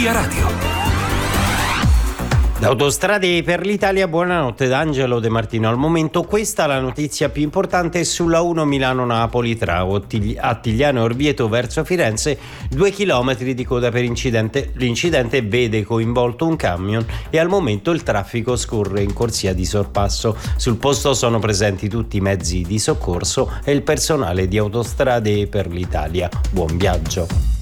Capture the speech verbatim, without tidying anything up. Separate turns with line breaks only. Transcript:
Via Radio.
Da Autostrade per l'Italia, buonanotte da Angelo De Martino. Al momento questa è la notizia più importante sulla uno Milano-Napoli tra Attigliano e Orvieto verso Firenze, due chilometri di coda per incidente. L'incidente vede coinvolto un camion e al momento il traffico scorre in corsia di sorpasso. Sul posto sono presenti tutti i mezzi di soccorso e il personale di Autostrade per l'Italia. Buon viaggio.